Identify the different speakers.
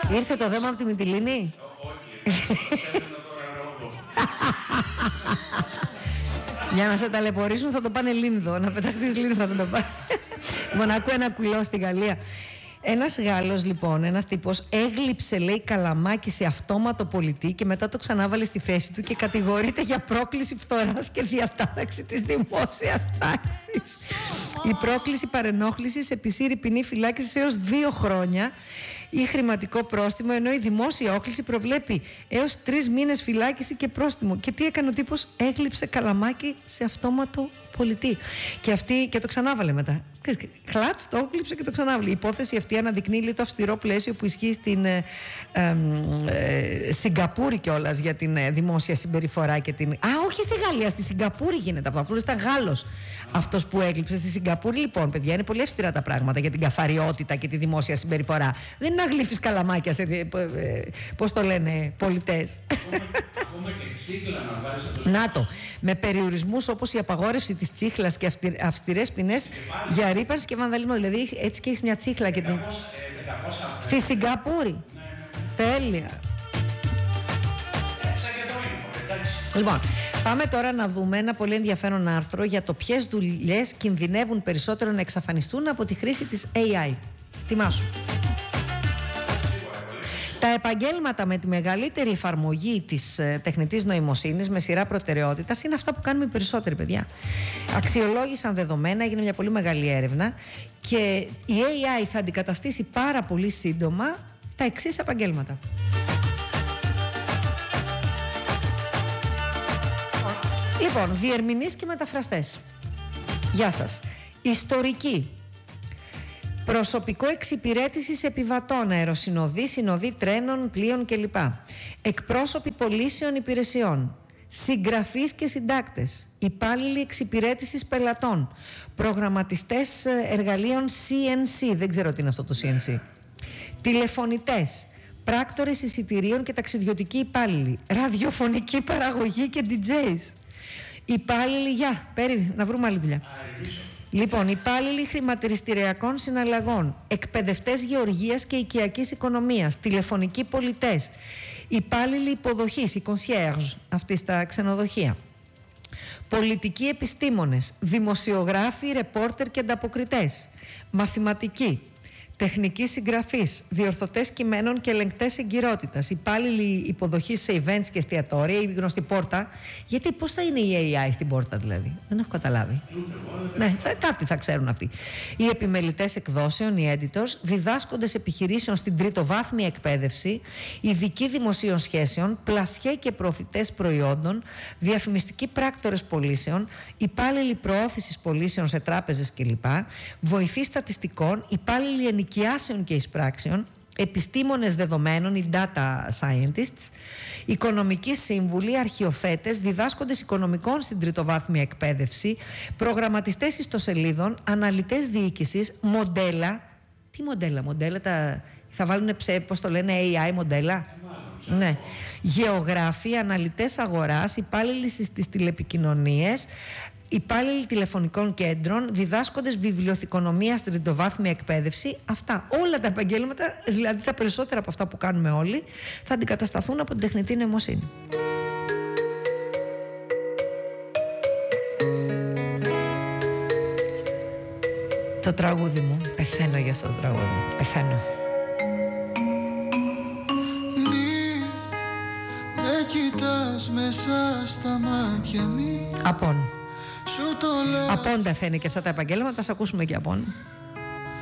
Speaker 1: Ήρθε το δέμα από τη Μυτιλήνη. Για να σε ταλαιπωρήσουν θα το πάνε Λίνδο. Να πεταχτείς Λίνδο να το πάνε. Μονακό ένα κουλό στη Γαλλία. Ένας Γάλλος λοιπόν, ένας τύπος έγλειψε λέει καλαμάκι σε αυτόματο πολιτή και μετά το ξανάβαλε στη θέση του και κατηγορείται για πρόκληση φθοράς και διατάραξη της δημόσιας τάξης. Η πρόκληση παρενόχλησης επισύρει ποινή φυλάκισης έως 2 χρόνια ή χρηματικό πρόστιμο, ενώ η δημόσια όχληση προβλέπει έως 3 μήνες φυλάκιση και πρόστιμο. Και τι έκανε ο τύπος? Έγλειψε καλαμάκι σε αυτόματο πολιτή. Και το ξανάβαλε μετά. Κλατς, το έγλειψε και το ξανάβαλε. Η υπόθεση αυτή αναδεικνύει λίγο το αυστηρό πλαίσιο που ισχύει στην Σιγκαπούρη κιόλας για την δημόσια συμπεριφορά και την. Όχι στη Γαλλία, στη Σιγκαπούρη γίνεται αυτό. Αυτό ήταν Γάλλος αυτός που έγλειψε. Στη Σιγκαπούρη, λοιπόν, παιδιά, είναι πολύ αυστηρά τα πράγματα για την καθαριότητα και τη δημόσια συμπεριφορά. Δεν είναι να γλύφεις καλαμάκια σε. Πώς το λένε, πολιτές.
Speaker 2: Ακόμα και τσίχλα να βάζεις από το.
Speaker 1: Να το. Με περιορισμούς όπως η απαγόρευση της τσίχλας και αυστηρές ποινές για ρύπανση και βανδαλισμό. Δηλαδή, έτσι και έχεις μια τσίχλα και την. Στη Σιγκαπούρη. Τέλεια. Λοιπόν, πάμε τώρα να δούμε ένα πολύ ενδιαφέρον άρθρο για το ποιες δουλειές κινδυνεύουν περισσότερο να εξαφανιστούν από τη χρήση της AI. Τιμάσου. Τα επαγγέλματα με τη μεγαλύτερη εφαρμογή της τεχνητής νοημοσύνης με σειρά προτεραιότητας είναι αυτά που κάνουμε οι περισσότεροι, παιδιά. Αξιολόγησαν δεδομένα, έγινε μια πολύ μεγάλη έρευνα και η AI θα αντικαταστήσει πάρα πολύ σύντομα τα εξής επαγγέλματα. Λοιπόν, διερμηνείς και μεταφραστές. Γεια σας. Ιστορικοί. Προσωπικό εξυπηρέτησης επιβατών, αεροσυνοδοί, συνοδοί τρένων, πλοίων κλπ. Εκπρόσωποι πωλήσεων υπηρεσιών. Συγγραφείς και συντάκτες. Υπάλληλοι εξυπηρέτησης πελατών. Προγραμματιστές εργαλείων CNC. Δεν ξέρω τι είναι αυτό το CNC. Τηλεφωνητές. Πράκτορες εισιτηρίων και ταξιδιωτικοί υπάλληλοι. Ραδιοφωνική παραγωγή και DJs. Υπάλληλοι, να βρούμε άλλη δουλειά. Λοιπόν, υπάλληλοι χρηματιστηριακών συναλλαγών, εκπαιδευτές γεωργίας και οικιακής οικονομίας, τηλεφωνικοί πολιτές, υπάλληλοι υποδοχής, οι concierge, αυτοί στα ξενοδοχεία, πολιτικοί επιστήμονες, δημοσιογράφοι, ρεπόρτερ και ανταποκριτές, μαθηματικοί, τεχνικοί συγγραφείς, διορθωτές κειμένων και ελεγκτές εγκυρότητας, υπάλληλοι υποδοχής σε events και εστιατόρια, η γνωστή πόρτα. Γιατί πώς θα είναι η AI στην πόρτα, δηλαδή? Δεν έχω καταλάβει. Ναι, κάτι θα ξέρουν αυτοί. Οι επιμελητές εκδόσεων, οι editors, διδάσκοντες επιχειρήσεων στην τριτοβάθμια εκπαίδευση, ειδικοί δημοσίων σχέσεων, πλασιέ και προωθητές προϊόντων, διαφημιστικοί πράκτορες πωλήσεων, υπάλληλοι προώθησης πωλήσεων σε τράπεζες κλπ., βοηθοί στατιστικών, υπάλληλοι ενοικιάσεων και εισπράξεων, επιστήμονες δεδομένων, οι data scientists, οικονομικοί σύμβουλοι, αρχιοθέτες, διδάσκοντες οικονομικών στην τριτοβάθμια εκπαίδευση, προγραμματιστές ιστοσελίδων, αναλυτές διοίκησης, μοντέλα. Τι μοντέλα? Θα βάλουν πώς το λένε, AI μοντέλα. Ναι. Γεωγράφοι, αναλυτές αγοράς, υπάλληλοι στις τηλεπικοινωνίες, υπάλληλοι τηλεφωνικών κέντρων, διδάσκοντες βιβλιοθηκονομία στην τριτοβάθμια εκπαίδευση. Αυτά. Όλα τα επαγγέλματα, δηλαδή τα περισσότερα από αυτά που κάνουμε όλοι, θα αντικατασταθούν από την τεχνητή νοημοσύνη. Το τραγούδι μου. Πεθαίνω για αυτό το τραγούδι. Πεθαίνω.
Speaker 3: Με κοιτάς μέσα στα μάτια μου.
Speaker 1: Απόν. Απόντα θα είναι και αυτά τα επαγγέλματα, θα ακούσουμε και απόν.